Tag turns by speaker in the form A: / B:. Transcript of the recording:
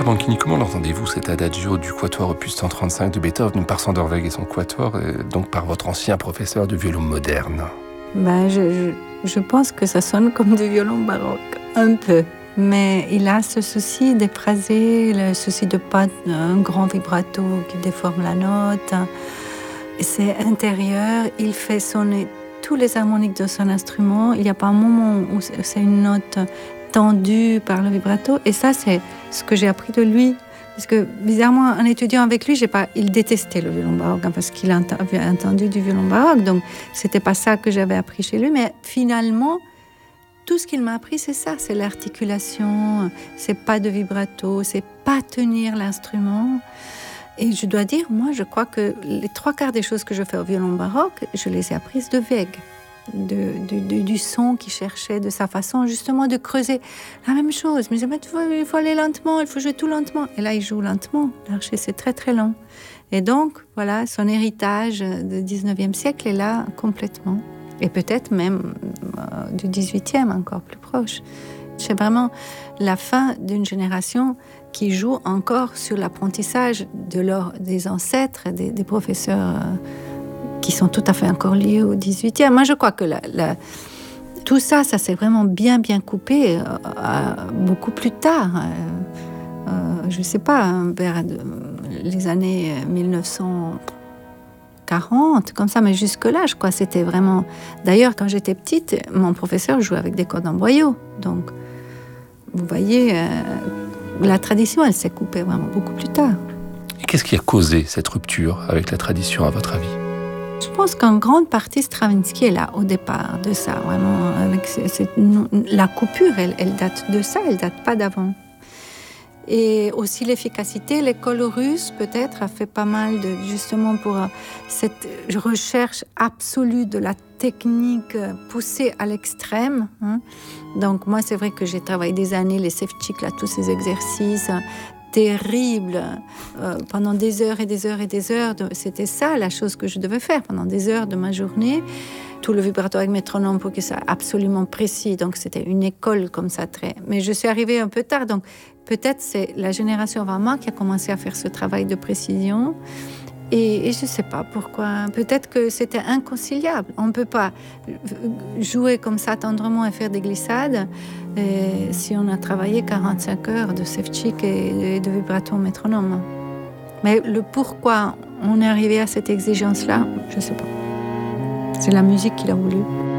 A: Professeur Banchini, comment l'entendez-vous cet adagio du quatuor opus 135 de Beethoven par Sanderweg et son quatuor, donc par votre ancien professeur de violon moderne?
B: Je pense que ça sonne comme du violon baroque, un peu. Mais il a ce souci d'éphraser, le souci de pas un grand vibrato qui déforme la note. C'est intérieur, il fait sonner tous les harmoniques de son instrument. Il n'y a pas un moment où c'est une note tendue par le vibrato. Et ça, c'est ce que j'ai appris de lui. Parce que, bizarrement, en étudiant avec lui, il détestait le violon baroque, parce qu'il avait entendu du violon baroque. Donc, c'était pas ça que j'avais appris chez lui. Mais finalement, tout ce qu'il m'a appris, c'est ça. C'est l'articulation, c'est pas de vibrato, c'est pas tenir l'instrument. Et je dois dire, moi, je crois que les 3/4 des choses que je fais au violon baroque, je les ai apprises de Weg. Du son qu'il cherchait, de sa façon justement de creuser la même chose. Mais il faut aller lentement, il faut jouer tout lentement. Et là, il joue lentement. L'archer, c'est très très lent. Et donc, voilà, son héritage du 19e siècle est là complètement. Et peut-être même du 18e, encore plus proche. C'est vraiment la fin d'une génération qui joue encore sur l'apprentissage des ancêtres, des professeurs qui sont tout à fait encore liés au 18e. Moi, je crois que tout ça s'est vraiment bien coupé beaucoup plus tard. Je ne sais pas, vers les années 1940, comme ça, mais jusque-là, je crois que c'était vraiment... D'ailleurs, quand j'étais petite, mon professeur jouait avec des cordes en boyau. Donc, vous voyez, la tradition, elle s'est coupée vraiment beaucoup plus tard.
A: Et qu'est-ce qui a causé cette rupture avec la tradition, à votre avis ?
B: Je pense qu'en grande partie, Stravinsky est là au départ de ça. Vraiment, avec la coupure, elle date de ça, elle date pas d'avant. Et aussi l'efficacité, l'école russe peut-être a fait pas mal justement pour cette recherche absolue de la technique poussée à l'extrême. Donc moi, c'est vrai que j'ai travaillé des années, les Sevchik, là, tous ces exercices terribles, pendant des heures et des heures et des heures. C'était ça la chose que je devais faire pendant des heures de ma journée. Tout le vibrato avec métronome pour que ça soit absolument précis. Donc c'était une école comme ça très... Mais je suis arrivée un peu tard, donc peut-être c'est la génération avant moi qui a commencé à faire ce travail de précision. Et je ne sais pas pourquoi. Peut-être que c'était inconciliable. On ne peut pas jouer comme ça tendrement et faire des glissades si on a travaillé 45 heures de Sevchik et de vibrato métronome. Mais le pourquoi on est arrivé à cette exigence-là, je ne sais pas. C'est la musique qu'il a voulu.